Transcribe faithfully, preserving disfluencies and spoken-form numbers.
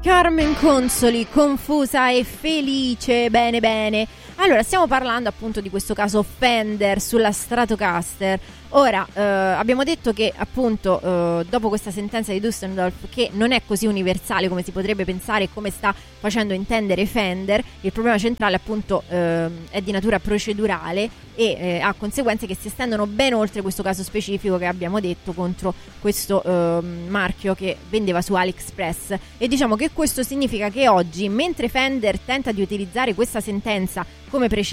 Carmen Consoli, confusa e felice, bene bene. Allora, stiamo parlando appunto di questo caso Fender sulla Stratocaster. Ora, eh, abbiamo detto che appunto eh, dopo questa sentenza di Dusseldorf, che non è così universale come si potrebbe pensare e come sta facendo intendere Fender, il problema centrale appunto eh, è di natura procedurale e eh, ha conseguenze che si estendono ben oltre questo caso specifico che abbiamo detto contro questo eh, marchio che vendeva su AliExpress. E diciamo che questo significa che oggi, mentre Fender tenta di utilizzare questa sentenza come, pre-